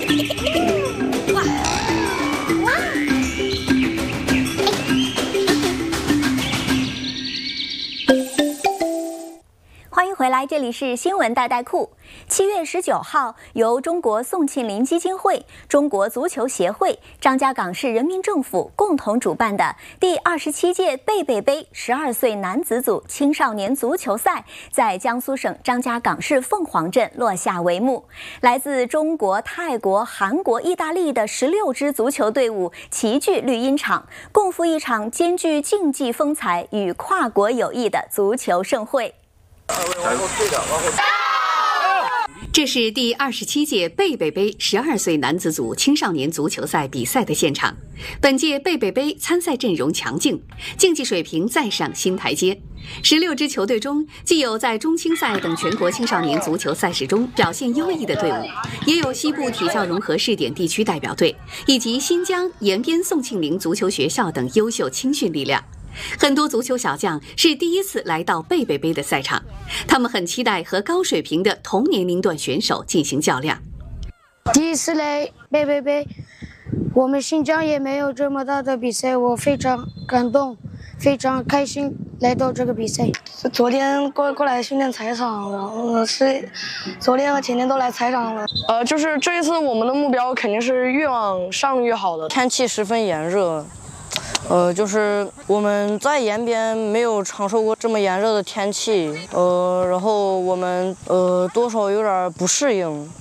欢迎回来，这里是新闻大袋库。7月19号，由中国宋庆龄基金会、中国足球协会、张家港市人民政府共同主办的第27届贝贝杯12岁男子组青少年足球赛，在江苏省张家港市凤凰镇落下帷幕。来自中国、泰国、韩国、意大利的16支足球队伍齐聚绿茵场，共赴一场兼具竞技风采与跨国友谊的足球盛会。 这是第27届贝贝杯12岁男子组青少年足球赛比赛的现场。本届贝贝杯参赛阵容强劲，竞技水平再上新台阶。16支球队中，既有在中青赛等全国青少年足球赛事中表现优异的队伍，也有西部体校融合试点地区代表队，以及新疆延边宋庆龄足球学校等优秀青训力量。很多足球小将是第一次来到贝贝杯的赛场，他们很期待和高水平的同年龄段选手进行较量。 第一次来贝贝杯，我们新疆也没有这么大的比赛，我非常感动，非常开心来到这个比赛。 昨天过来训练踩场，然后昨天和前天都来踩场了。就是这一次我们的目标肯定是越往上越好的。天气十分炎热。就是我们在延边没有承受过这么炎热的天气，然后我们多少有点不适应。